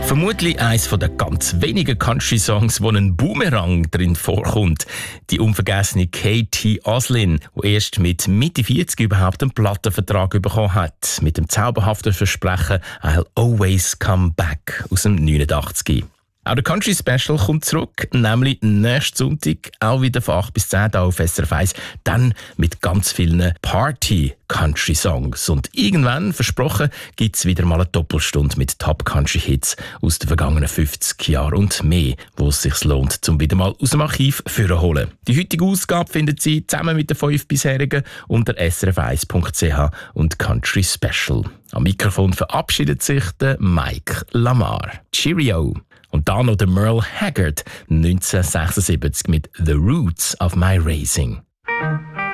Vermutlich eines der ganz wenigen Country-Songs, wo ein Boomerang drin vorkommt. Die unvergessene Katie Oslin, die erst mit Mitte 40 überhaupt einen Plattenvertrag bekommen hat. Mit dem zauberhaften Versprechen «I'll always come back» aus dem 89. Auch der Country Special kommt zurück, nämlich nächsten Sonntag, auch wieder von 8 bis 10 auf SRF 1, dann mit ganz vielen Party-Country-Songs. Und irgendwann, versprochen, gibt es wieder mal eine Doppelstunde mit Top-Country-Hits aus den vergangenen 50 Jahren und mehr, wo es sich lohnt, um wieder mal aus dem Archiv vorzuholen. Die heutige Ausgabe findet Sie zusammen mit den 5 bisherigen unter srf1.ch und Country Special. Am Mikrofon verabschiedet sich der Mike Lamar. Cheerio! Und dann noch der Merle Haggard 1976 mit «The Roots of My Raising».